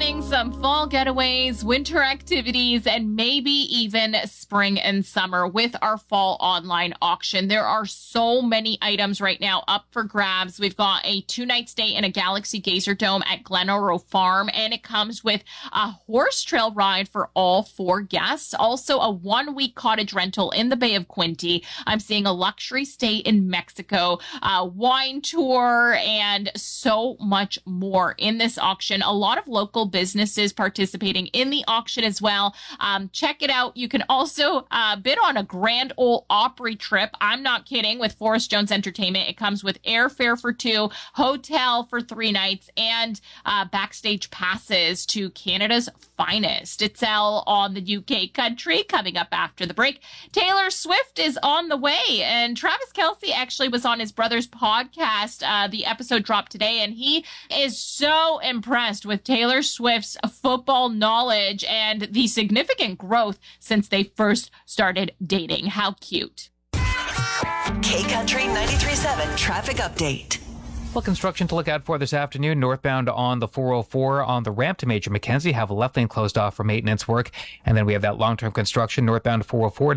planning some fall getaways, winter activities, and maybe even spring and summer with our fall online auction. There are so many items right now up for grabs. We've got a 2-night stay in a Galaxy Gazer Dome at Glenoro Farm, and it comes with a horse trail ride for all 4 guests. Also, a 1-week cottage rental in the Bay of Quinte. I'm seeing a luxury stay in Mexico, a wine tour, and so much more in this auction. A lot of local businesses participating in the auction as well. Check it out. You can also bid on a Grand Ole Opry trip. I'm not kidding. With Forrest Jones Entertainment, it comes with airfare for 2, hotel for 3 nights, and backstage passes to Canada's finest. It's all on the UK country coming up after the break. Taylor Swift is on the way, and Travis Kelce actually was on his brother's podcast. The episode dropped today, and he is so impressed with Taylor Swift's football knowledge and the significant growth since they first started dating. How cute. K Country 93.7 traffic update. Well, construction to look out for this afternoon. Northbound on the 404 on the ramp to Major Mackenzie have a left lane closed off for maintenance work. And then we have that long-term construction northbound 404